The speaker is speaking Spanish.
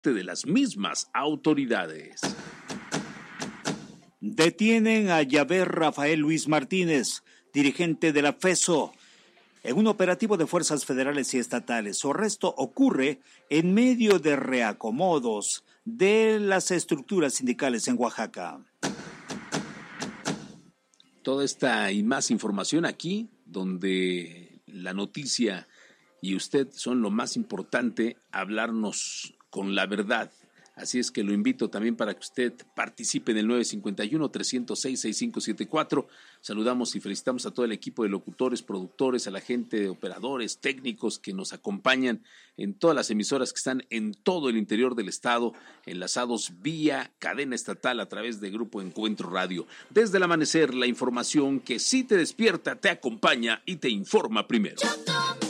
parte de las mismas autoridades. Detienen a Yaver Rafael Luis Martínez, dirigente de la FESO, en un operativo de fuerzas federales y estatales. Su arresto ocurre en medio de reacomodos de las estructuras sindicales en Oaxaca. Toda esta y más información aquí, donde la noticia y usted son lo más importante, hablarnos con la verdad. Así es que lo invito también para que usted participe en el 951-306-6574. Saludamos y felicitamos a todo el equipo de locutores, productores, a la gente de operadores, técnicos que nos acompañan en todas las emisoras que están en todo el interior del estado, enlazados vía cadena estatal a través de Grupo Encuentro Radio. Desde el amanecer, la información que sí te despierta, te acompaña y te informa primero.